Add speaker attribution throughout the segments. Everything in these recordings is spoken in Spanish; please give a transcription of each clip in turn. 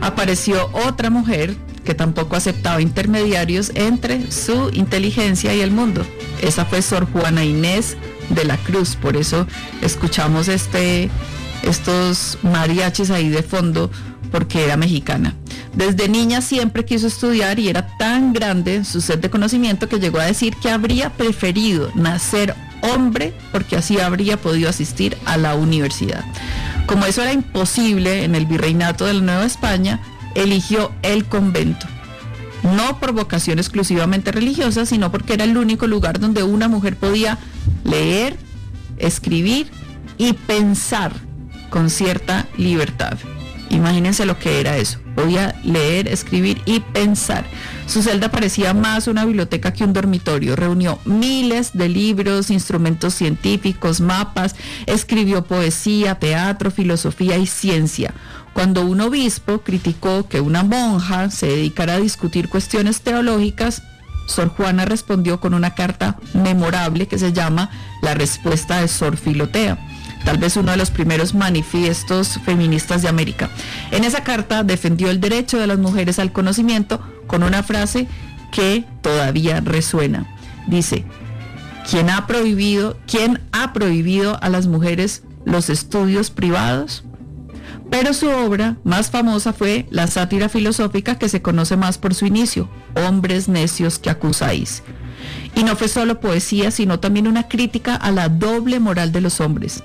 Speaker 1: apareció otra mujer que tampoco aceptaba intermediarios entre su inteligencia y el mundo. Esa fue Sor Juana Inés de la Cruz. Por eso escuchamos estos mariachis ahí de fondo, porque era mexicana. Desde niña siempre quiso estudiar y era tan grande su sed de conocimiento que llegó a decir que habría preferido nacer hombre porque así habría podido asistir a la universidad. Como eso era imposible en el virreinato de la Nueva España, eligió el convento. No por vocación exclusivamente religiosa, sino porque era el único lugar donde una mujer podía leer, escribir y pensar con cierta libertad. Imagínense lo que era eso. Podía leer, escribir y pensar. Su celda parecía más una biblioteca que un dormitorio. Reunió miles de libros, instrumentos científicos, mapas, escribió poesía, teatro, filosofía y ciencia. Cuando un obispo criticó que una monja se dedicara a discutir cuestiones teológicas, Sor Juana respondió con una carta memorable que se llama La Respuesta de Sor Filotea, tal vez uno de los primeros manifiestos feministas de América. En esa carta defendió el derecho de las mujeres al conocimiento con una frase que todavía resuena. Dice: ¿Quién ha prohibido a las mujeres los estudios privados? Pero su obra más famosa fue la sátira filosófica que se conoce más por su inicio, Hombres necios que acusáis. Y no fue solo poesía, sino también una crítica a la doble moral de los hombres.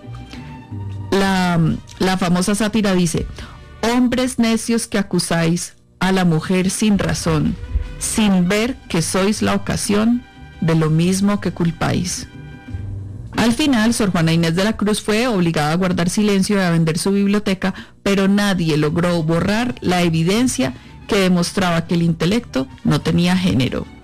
Speaker 1: La famosa sátira dice: hombres necios que acusáis a la mujer sin razón, sin ver que sois la ocasión de lo mismo que culpáis. Al final, Sor Juana Inés de la Cruz fue obligada a guardar silencio y a vender su biblioteca, pero nadie logró borrar la evidencia que demostraba que el intelecto no tenía género.